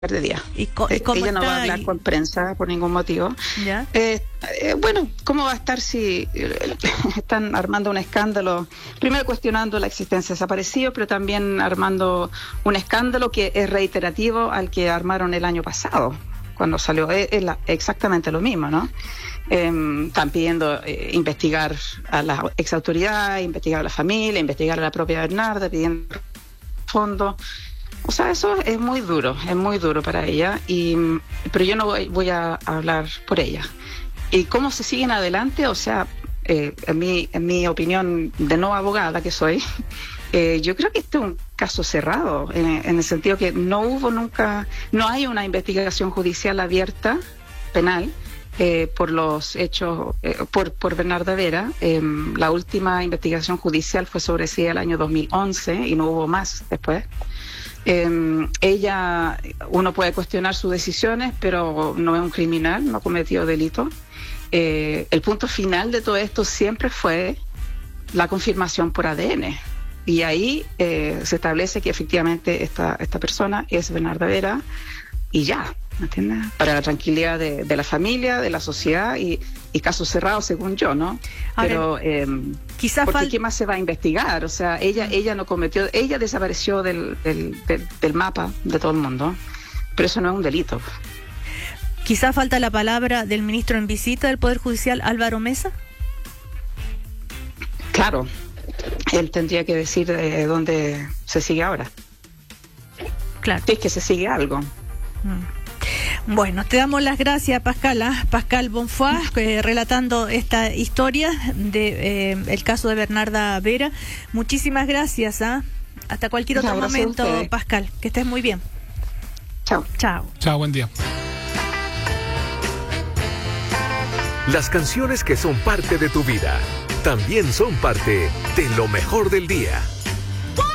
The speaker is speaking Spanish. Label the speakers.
Speaker 1: de día.
Speaker 2: ¿Cómo
Speaker 1: ella no va a
Speaker 2: está
Speaker 1: hablar
Speaker 2: ahí?
Speaker 1: con prensa por ningún motivo.
Speaker 2: ¿Ya?
Speaker 1: Bueno, ¿cómo va a estar si están armando un escándalo? Primero cuestionando la existencia de desaparecidos, pero también armando un escándalo que es reiterativo al que armaron el año pasado, cuando salió. Es exactamente lo mismo, ¿no? Están pidiendo investigar a las exautoridades, investigar a la familia, investigar a la propia Bernarda, pidiendo fondos. O sea, eso es muy duro para ella, pero yo no voy a hablar por ella. ¿Y cómo se siguen adelante? O sea, en mi opinión de no abogada que soy, yo creo que este es un caso cerrado, en el sentido que no hay una investigación judicial abierta, penal, por los hechos, por Bernarda Vera. La última investigación judicial fue sobreseída el año 2011 y no hubo más después. Uno puede cuestionar sus decisiones, pero no es un criminal, no ha cometido delito. El punto final de todo esto siempre fue la confirmación por ADN. Y ahí se establece que efectivamente esta persona es Bernarda Vera y ya, ¿me entiendes? Para la tranquilidad de la familia, de la sociedad y caso cerrado según yo, ¿no? Pero
Speaker 2: quizás
Speaker 1: porque ¿qué más se va a investigar? O sea, ella no cometió, ella desapareció del mapa de todo el mundo, pero eso no es un delito.
Speaker 2: Quizás falta la palabra del ministro en visita del Poder Judicial, Álvaro Mesa.
Speaker 1: Claro, él tendría que decir dónde se sigue ahora.
Speaker 2: Claro.
Speaker 1: Si es que se sigue algo.
Speaker 2: Bueno, te damos las gracias, Pascal, Pascal Bonfoy, relatando esta historia de el caso de Bernarda Vera. Muchísimas gracias. Hasta cualquier otro momento, Pascal. Que estés muy bien.
Speaker 1: Chao.
Speaker 2: Chao.
Speaker 3: Chao, buen día.
Speaker 4: Las canciones que son parte de tu vida también son parte de lo mejor del día.